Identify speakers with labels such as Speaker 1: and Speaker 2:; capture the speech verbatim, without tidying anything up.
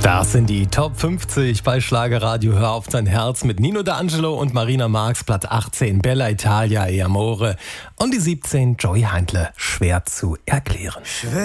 Speaker 1: Das sind die Top fünfzig bei Schlagerradio. Hör auf dein Herz mit Nino D'Angelo und Marina Marx. Platz achtzehn, Bella Italia e Amore. Und die siebzehn, Joey Heindle, schwer zu erklären.
Speaker 2: Schwer